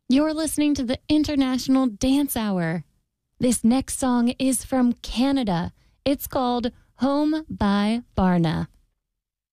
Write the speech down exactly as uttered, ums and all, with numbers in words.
You're listening to the International Dance Hour. This next song is from Canada. It's called Home by Barna.